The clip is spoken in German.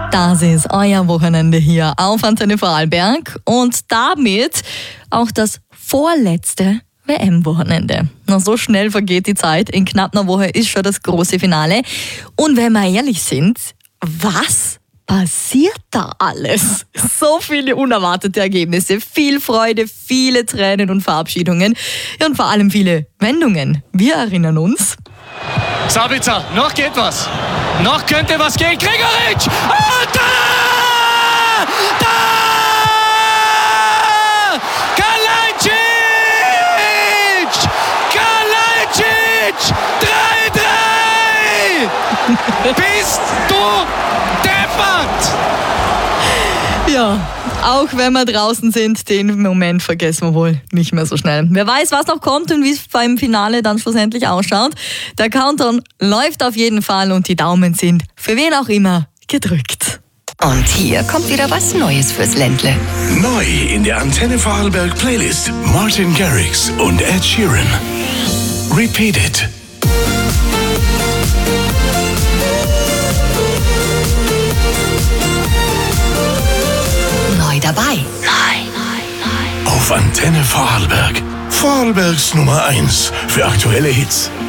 Das ist euer Wochenende hier auf Antenne Vorarlberg und damit auch das vorletzte WM-Wochenende. Na, so schnell vergeht die Zeit. In knapp einer Woche ist schon das große Finale. Und wenn wir ehrlich sind, was passiert da alles? So viele unerwartete Ergebnisse, viel Freude, viele Tränen und Verabschiedungen ja, und vor allem viele Wendungen. Wir erinnern uns. Sabitzer, noch geht was. Noch könnte was gehen. Gregoritsch! Und da! Da! Kalajdzic! Kalajdzic! 3-3! Bist du deppert! Ja, auch wenn wir draußen sind, den Moment vergessen wir wohl nicht mehr so schnell. Wer weiß, was noch kommt und wie es beim Finale dann schlussendlich ausschaut. Der Countdown läuft auf jeden Fall und die Daumen sind, für wen auch immer, gedrückt. Und hier kommt wieder was Neues fürs Ländle. Neu in der Antenne Vorarlberg Playlist Martin Garrix und Ed Sheeran. Repeat It. Neu dabei. Auf Antenne Vorarlberg. Vorarlbergs Nummer 1 für aktuelle Hits.